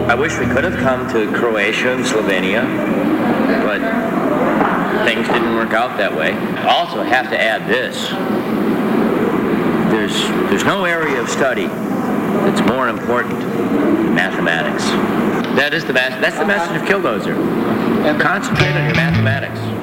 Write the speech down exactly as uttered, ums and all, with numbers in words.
I wish we could have come to Croatia and Slovenia, but things didn't work out that way. I also have to add this. There's, there's no area of study that's more important than mathematics. That is the, that's the message of Killdozer. Concentrate on your mathematics.